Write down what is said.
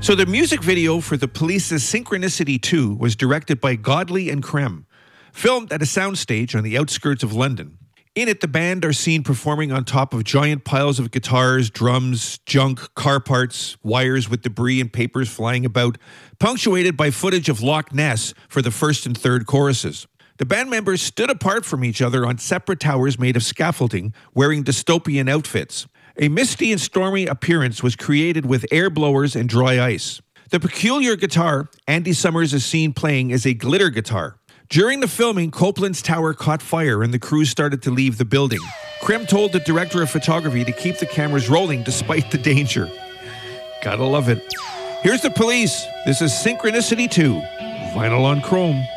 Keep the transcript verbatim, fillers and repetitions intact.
So the music video for The Police's Synchronicity two was directed by Godley and Creme, filmed at a soundstage on the outskirts of London. In it, the band are seen performing on top of giant piles of guitars, drums, junk, car parts, wires with debris and papers flying about, punctuated by footage of Loch Ness for the first and third choruses. The band members stood apart from each other on separate towers made of scaffolding, wearing dystopian outfits. A misty and stormy appearance was created with air blowers and dry ice. The peculiar guitar Andy Summers is seen playing is a glitter guitar. During the filming, Copeland's tower caught fire and the crew started to leave the building. Creme told the director of photography to keep the cameras rolling despite the danger. Gotta love it. Here's The Police. This is Synchronicity two. Vinyl on Chrome.